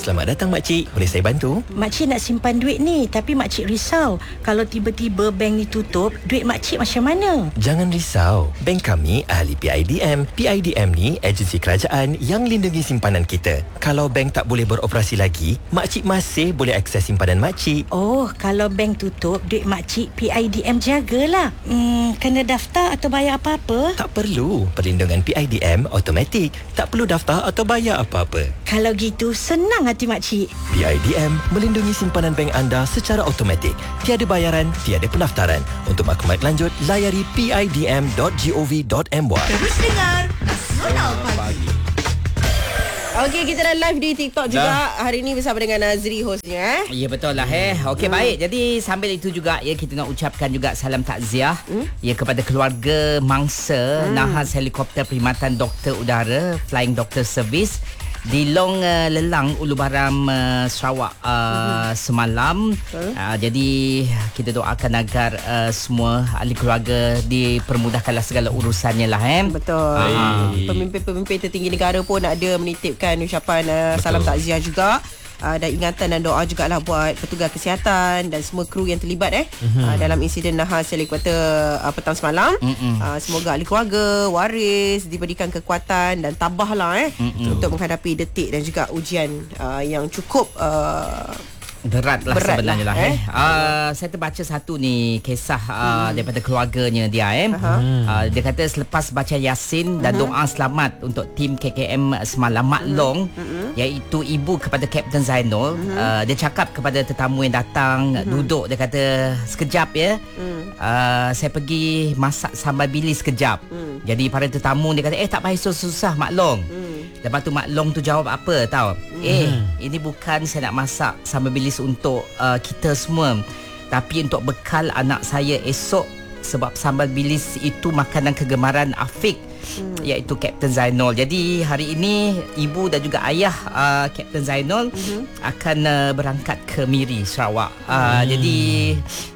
Selamat datang makcik. Boleh saya bantu? Makcik nak simpan duit ni, tapi makcik risau. Kalau tiba-tiba bank ni tutup, duit makcik macam mana? Jangan risau. Bank kami ahli PIDM. PIDM ni agensi kerajaan yang lindungi simpanan kita. Kalau bank tak boleh beroperasi lagi, makcik masih boleh akses simpanan makcik. Oh, kalau bank tutup, duit makcik PIDM jagalah. Kena daftar atau bayar apa-apa? Tak perlu. Perlindungan PIDM automatik. Tak perlu daftar atau bayar apa-apa. Kalau gitu, senang hati makcik. PIDM melindungi simpanan bank anda secara automatik. Tiada bayaran, tiada pendaftaran. Untuk maklumat lanjut, layari pidm.gov.my. Terus dengar Nasional Pagi. Okey, kita dah live di TikTok juga. Hari ni bersama dengan Nazri hostnya. Ya, betul lah. Okey, baik. Jadi sambil itu juga kita nak ucapkan juga salam takziah kepada keluarga mangsa nahas helikopter Perkhidmatan Doktor Udara Flying Doctor Service di Long Lelang, Ulu Baram, Sarawak semalam. Jadi kita doakan agar semua ahli keluarga dipermudahkanlah segala urusannya lah. Betul. Pemimpin-pemimpin tertinggi negara pun ada menitipkan ucapan salam takziah juga. Dan ingatan dan doa jugalah buat petugas kesihatan dan semua kru yang terlibat dalam insiden nahas helikopter petang semalam. Semoga ahli keluarga, waris diberikan kekuatan dan tabahlah untuk menghadapi detik dan juga ujian yang cukup berat sebenarnya lah. Saya terbaca satu ni kisah daripada keluarganya dia. Dia kata selepas baca Yasin dan doa selamat untuk tim KKM semalam maklong, iaitu ibu kepada Kapten Zainul, dia cakap kepada tetamu yang datang, duduk, dia kata sekejap ya, saya pergi masak sambal bilis sekejap. Jadi para tetamu dia kata tak payah susah maklong. Lepas tu maklong tu jawab apa tahu? Ini bukan saya nak masak sambal bilis untuk kita semua, tapi untuk bekal anak saya esok, sebab sambal bilis itu makanan kegemaran Afiq, iaitu Kapten Zainul. Jadi hari ini ibu dan juga ayah Kapten Zainul akan berangkat ke Miri, Sarawak. Jadi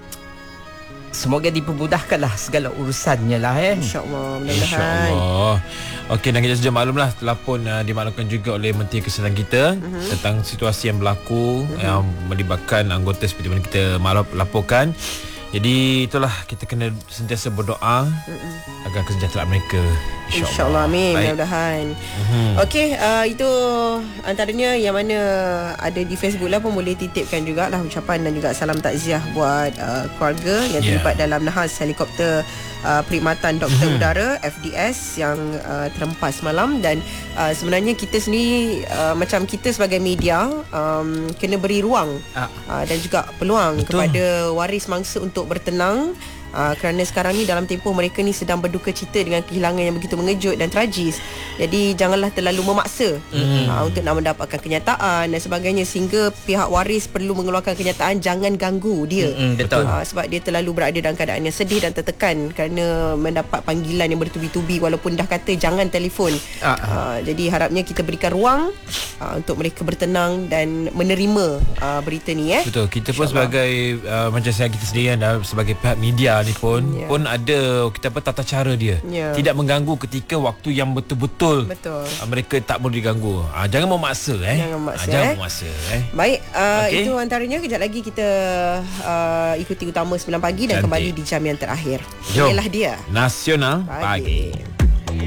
semoga dipermudahkanlah segala urusannya lah. InsyaAllah, mudah-mudahan. InsyaAllah. Okey, dan kita sudah maklumlah, telah pun dimaklumkan juga oleh Menteri Kesihatan kita tentang situasi yang berlaku yang melibatkan anggota seperti mana kita malam laporkan. Jadi itulah, kita kena sentiasa berdoa agar kesejahteraan mereka, InsyaAllah. Amin. Mudah-mudahan. Okey, itu antaranya yang mana ada di Facebook lah, pun boleh titipkan juga lah ucapan dan juga salam takziah buat keluarga yang terlibat dalam nahas helikopter Perkhidmatan Doktor Udara FDS yang terhempas malam. Dan sebenarnya kita sendiri macam kita sebagai media kena beri ruang dan juga peluang kepada waris mangsa untuk bertenang. Kerana sekarang ni dalam tempoh mereka ni sedang berduka cita dengan kehilangan yang begitu mengejut dan tragis. Jadi janganlah terlalu memaksa untuk nak mendapatkan kenyataan dan sebagainya, sehingga pihak waris perlu mengeluarkan kenyataan jangan ganggu dia. Betul. Sebab dia terlalu berada dalam keadaan yang sedih dan tertekan kerana mendapat panggilan yang bertubi-tubi walaupun dah kata jangan telefon. Jadi harapnya kita berikan ruang untuk mereka bertenang dan menerima berita ni. Betul. Kita pun sebagai macam saya, kita sendiri sebagai pihak media ni pun ada tata cara dia. Tidak mengganggu ketika waktu yang betul-betul mereka tak boleh diganggu. Jangan memaksa. Jangan memaksa. Baik, itu antaranya. Kejap lagi kita ikuti utama 9 pagi dan kembali di jam yang terakhir. Inilah dia Nasional Pagi.